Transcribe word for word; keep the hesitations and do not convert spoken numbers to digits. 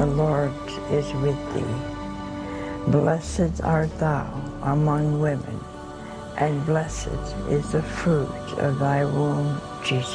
The Lord is with thee. Blessed art thou among women, and blessed is the fruit of thy womb, Jesus.